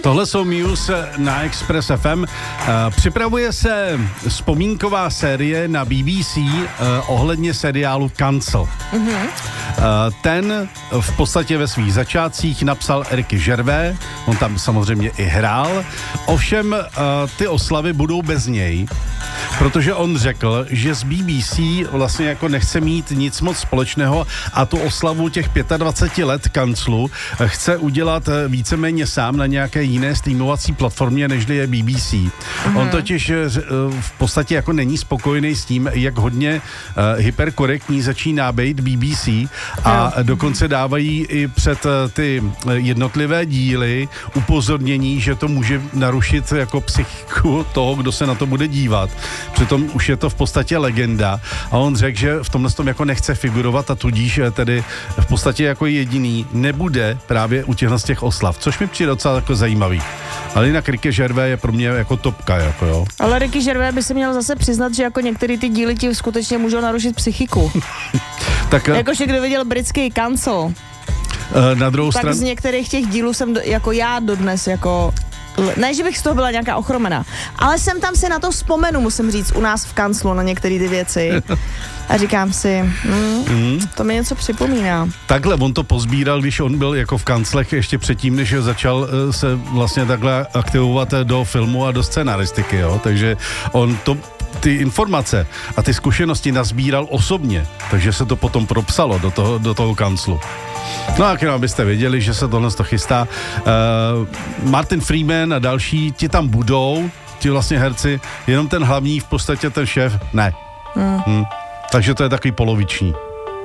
Tohle jsou Muse na Express FM. Připravuje se vzpomínková série na BBC ohledně seriálu Cancel. Ten v podstatě ve svých začátcích napsal Ricky Gervais, on tam samozřejmě i hrál, ovšem ty oslavy budou bez něj, protože on řekl, že z BBC vlastně jako nechce mít nic moc společného a tu oslavu těch 25 let Cancelu chce udělat víceméně sám na nějaké jiné streamovací platformě, nežli je BBC. On totiž v podstatě jako není spokojený s tím, jak hodně hyperkorektní začíná být BBC a dokonce dávají i před ty jednotlivé díly upozornění, že to může narušit jako psychiku toho, kdo se na to bude dívat. Přitom už je to v podstatě legenda a on řekl, že v tomhle tom jako nechce figurovat a tudíž tedy v podstatě jako jediný nebude právě u těchto z těch oslav, což mi přijde docela jako zajímavý. Ale jinak Ricky Gervais je pro mě jako topka, jako jo. Ale Ricky Gervais by se měl zase přiznat, že jako některé ty díly ti skutečně můžou narušit psychiku. Tak jakože kdo viděl britský Cancel, na druhou stranu... Tak z některých těch dílů jsem jako já dodnes jako... Ne, že bych z toho byla nějaká ochromená, ale jsem tam si na to vzpomenu, musím říct, u nás v Kanclu na některé ty věci. A říkám si, to mi něco připomíná. Takhle, on to pozbíral, když on byl jako v kanclech ještě předtím, než začal se vlastně takhle aktivovat do filmu a do scenaristiky, jo. Takže on to ty informace a ty zkušenosti nazbíral osobně, takže se to potom propsalo do toho kanclu. No a jenom abyste věděli, že se tohle chystá. Martin Freeman a další, ti tam budou, ti vlastně herci, jenom ten hlavní, v podstatě ten šéf, ne. Takže to je takový poloviční.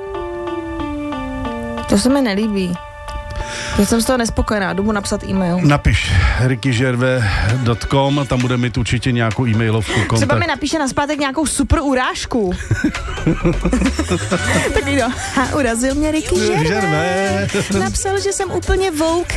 To se mi nelíbí. Já jsem z toho nespokojená, jdu mu napsat e-mail. Napiš rickygervais.com, tam bude mít určitě nějakou e-mailovku. Kontakt. Třeba mi napíše nazpátek nějakou super urážku. Tak jo, urazil mě Ricky Gervais. Napsal, že jsem úplně woke